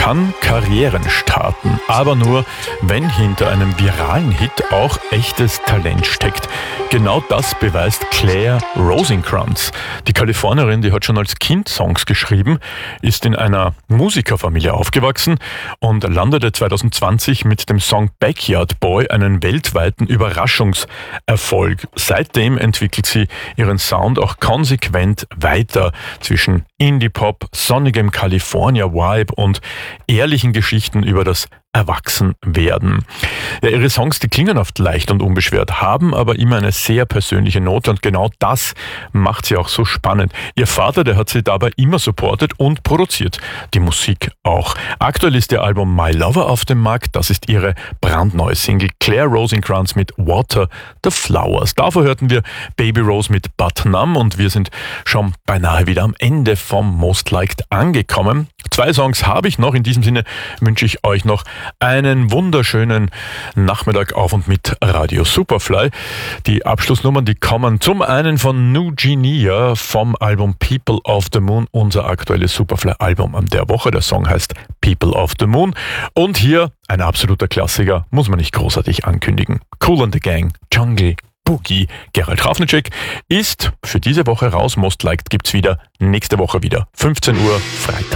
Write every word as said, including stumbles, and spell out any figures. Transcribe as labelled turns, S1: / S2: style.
S1: kann Karrieren starten, aber nur, wenn hinter einem viralen Hit auch echtes Talent steckt. Genau das beweist Claire Rosencrantz. Die Kalifornierin, die hat schon als Kind Songs geschrieben, ist in einer Musikerfamilie aufgewachsen und landete zwanzig zwanzig mit dem Song Backyard Boy einen weltweiten Überraschungserfolg. Seitdem entwickelt sie ihren Sound auch konsequent weiter zwischen Indie-Pop, sonnigem California-Vibe und ehrlichen Geschichten über das Erwachsenwerden. Ja, ihre Songs, die klingen oft leicht und unbeschwert, haben aber immer eine sehr persönliche Note und genau das macht sie auch so spannend. Ihr Vater, der hat sie dabei immer supportet und produziert die Musik auch. Aktuell ist ihr Album My Lover auf dem Markt, das ist ihre brandneue Single Claire Rosencrantz mit Water the Flowers. Davor hörten wir Baby Rose mit But Numb und wir sind schon beinahe wieder am Ende vom Most Liked angekommen. Zwei Songs habe ich noch, in diesem Sinne wünsche ich euch noch einen wunderschönen Nachmittag auf und mit Radio Superfly. Die Abschlussnummern, die kommen zum einen von New Genia vom Album People of the Moon, unser aktuelles Superfly-Album der Woche. Der Song heißt People of the Moon. Und hier ein absoluter Klassiker, muss man nicht großartig ankündigen. Kool and the Gang, Jungle Boogie. Gerald Ravnicek ist für diese Woche raus. Most Liked gibt's wieder nächste Woche wieder. fünfzehn Uhr Freitag.